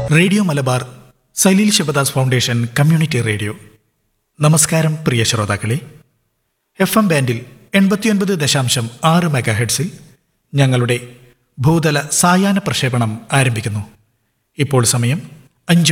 Radio Malabar Saleel Sivadas foundation community radio. നമസ്കാരം പ്രിയ ശ്രോതാക്കളെ. FM ബാൻഡിൽ 89.6 മെഗാഹെഡ്സിൽ ഞങ്ങളുടെ ഭൂതല സായാഹ്ന പ്രക്ഷേപണം ആരംഭിക്കുന്നു. ഇപ്പോൾ സമയം